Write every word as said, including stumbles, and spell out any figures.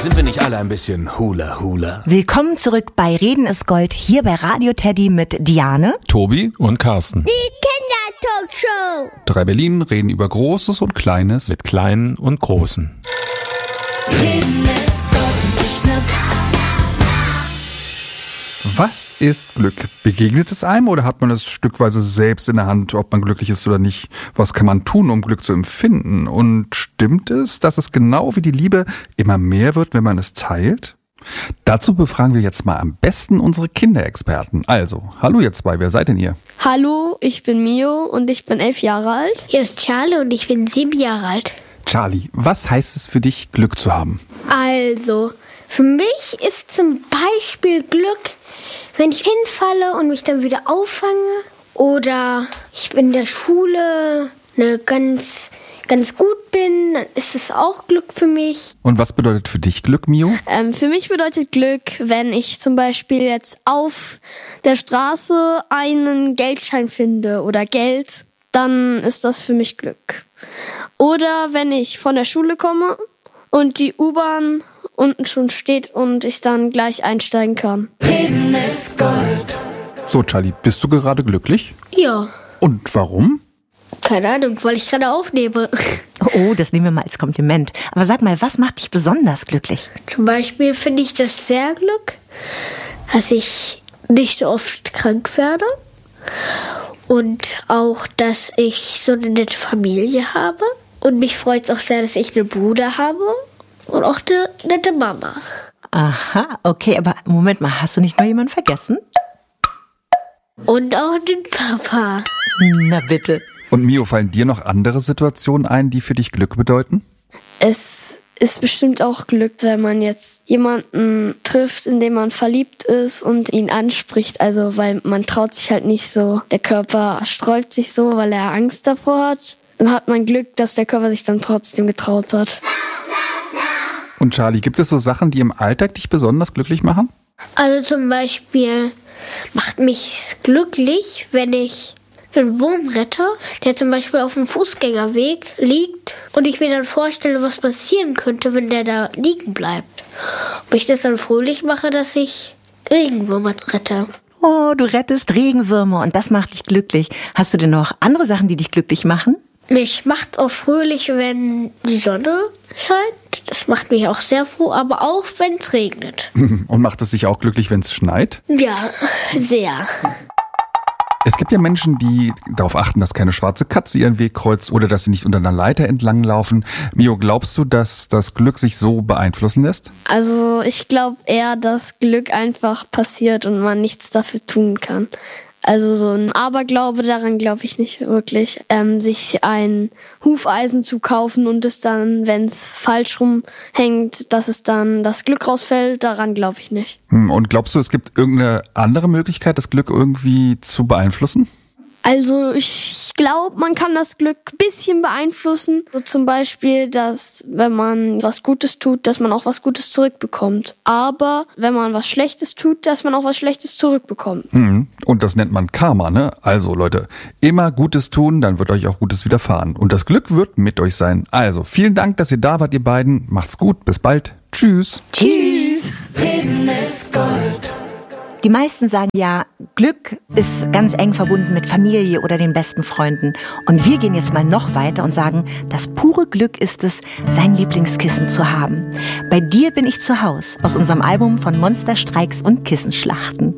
Sind wir nicht alle ein bisschen Hula Hula? Willkommen zurück bei Reden ist Gold, hier bei Radio Teddy mit Diane, Tobi und Carsten. Die Kindertalkshow. Drei Berlin reden über Großes und Kleines. Mit Kleinen und Großen. Reden ist Gold und nicht nur Was ist Glück? Begegnet es einem oder hat man es stückweise selbst in der Hand, ob man glücklich ist oder nicht? Was kann man tun, um Glück zu empfinden? Und stimmt es, dass es genau wie die Liebe immer mehr wird, wenn man es teilt? Dazu befragen wir jetzt mal am besten unsere Kinderexperten. Also, hallo ihr zwei, wer seid denn ihr? Hallo, ich bin Mio und ich bin elf Jahre alt. Hier ist Charlie und ich bin sieben Jahre alt. Charlie, was heißt es für dich, Glück zu haben? Also, für mich ist zum Beispiel Glück, wenn ich hinfalle und mich dann wieder auffange. Oder ich in der Schule ne, ganz, ganz gut bin, dann ist es auch Glück für mich. Und was bedeutet für dich Glück, Mio? Ähm, für mich bedeutet Glück, wenn ich zum Beispiel jetzt auf der Straße einen Geldschein finde oder Geld, dann ist das für mich Glück. Oder wenn ich von der Schule komme und die U-Bahn unten schon steht und ich dann gleich einsteigen kann. Reden ist Gold. So, Charlie, bist du gerade glücklich? Ja, Und warum? keine Ahnung, weil ich gerade aufnehme. Oh, das nehmen wir mal als Kompliment. Aber sag mal, was macht dich besonders glücklich? Zum Beispiel finde ich das sehr Glück, dass ich nicht so oft krank werde. Und auch, dass ich so eine nette Familie habe. Und mich freut es auch sehr, dass ich einen Bruder habe. Und auch eine nette Mama. Aha, okay, aber Moment mal, hast du nicht noch jemanden vergessen? Und auch den Papa. Na bitte. Und Mio, fallen dir noch andere Situationen ein, die für dich Glück bedeuten? Es ist bestimmt auch Glück, wenn man jetzt jemanden trifft, in den man verliebt ist und ihn anspricht. Also, weil man traut sich halt nicht so. Der Körper sträubt sich so, weil er Angst davor hat. Dann hat man Glück, dass der Körper sich dann trotzdem getraut hat. Und Charlie, gibt es so Sachen, die im Alltag dich besonders glücklich machen? Also zum Beispiel macht mich glücklich, wenn ich einen Wurm rette, der zum Beispiel auf dem Fußgängerweg liegt und ich mir dann vorstelle, was passieren könnte, wenn der da liegen bleibt. Und ich das dann fröhlich mache, dass ich Regenwürmer rette. Oh, du rettest Regenwürmer und das macht dich glücklich. Hast du denn noch andere Sachen, die dich glücklich machen? Mich macht auch fröhlich, wenn die Sonne scheint. Das macht mich auch sehr froh, aber auch, wenn es regnet. Und macht es dich auch glücklich, wenn es schneit? Ja, sehr. Es gibt ja Menschen, die darauf achten, dass keine schwarze Katze ihren Weg kreuzt oder dass sie nicht unter einer Leiter entlang laufen. Mio, glaubst du, dass das Glück sich so beeinflussen lässt? Also ich glaube eher, dass Glück einfach passiert und man nichts dafür tun kann. Also so ein Aberglaube, daran glaube ich nicht wirklich. Ähm, sich ein Hufeisen zu kaufen und es dann, wenn es falsch rumhängt, dass es dann das Glück rausfällt, daran glaube ich nicht. Hm, und glaubst du, es gibt irgendeine andere Möglichkeit, das Glück irgendwie zu beeinflussen? Also ich glaube, man kann das Glück ein bisschen beeinflussen. So zum Beispiel, dass wenn man was Gutes tut, dass man auch was Gutes zurückbekommt. Aber wenn man was Schlechtes tut, dass man auch was Schlechtes zurückbekommt. Hm, und das nennt man Karma, ne? Also Leute, immer Gutes tun, dann wird euch auch Gutes widerfahren. Und das Glück wird mit euch sein. Also vielen Dank, dass ihr da wart, ihr beiden. Macht's gut, bis bald. Tschüss. Tschüss. Reden ist Gold. Die meisten sagen ja, Glück ist ganz eng verbunden mit Familie oder den besten Freunden. Und wir gehen jetzt mal noch weiter und sagen, das pure Glück ist es, sein Lieblingskissen zu haben. Bei dir bin ich zu Haus, aus unserem Album von Monsterstreiks und Kissenschlachten.